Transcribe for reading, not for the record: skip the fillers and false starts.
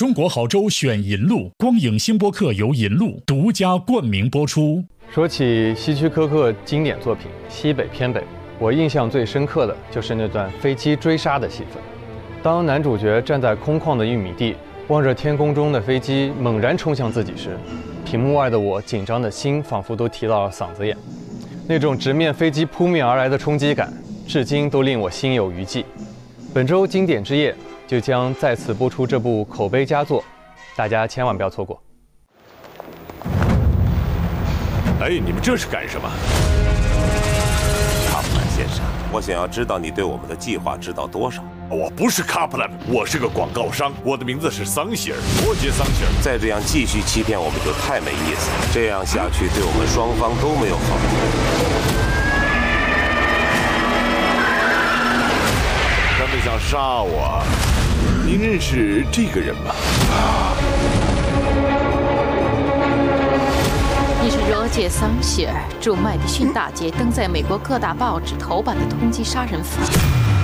中国好舟选银路，光影星播客由银路独家冠名播出。 说起希区柯克经典作品《西北偏北》，我印象最深刻的就是那段飞机追杀的戏份。当男主角站在空旷的玉米地，望着天空中的飞机猛然冲向自己时，屏幕外的我紧张的心仿佛都提到了嗓子眼。那种直面飞机扑面而来的冲击感，至今都令我心有余悸。本周经典之夜就将再次播出这部口碑佳作，大家千万不要错过。 哎，你们这是干什么？ 卡普兰先生，我想要知道你对我们的计划知道多少。 我不是卡普兰，我是个广告商，我的名字是桑希尔，罗杰·桑希尔。 再这样继续欺骗我们就太没意思了，这样下去对我们双方都没有好处。 他们想杀我。您认识这个人吗？ 你是罗杰·桑希尔，驻麦迪逊大街登在美国各大报纸头版的通缉杀人犯。